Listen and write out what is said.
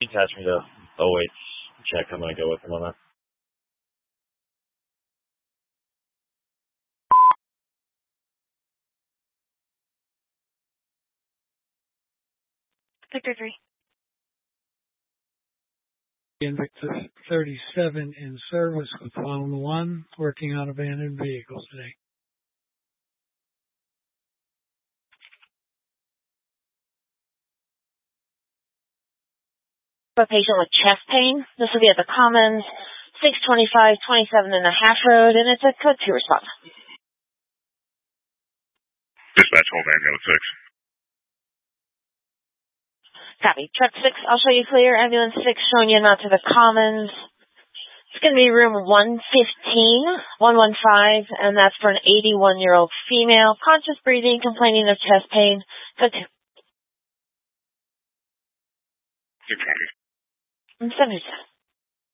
attach me to OH check. I'm going to go with him on that. Victor 3. Invictus 37 in service with Zone 1, working on abandoned vehicles today. A patient with chest pain. This will be at the Commons, 625 27.5 Road, and it's a code 2 response. Dispatch, hold ambulance 6. Copy. Truck 6, I'll show you clear. Ambulance 6 showing you not to the Commons. It's going to be room 115, 115, and that's for an 81-year-old female, conscious breathing, complaining of chest pain. Code 2. 600. 77.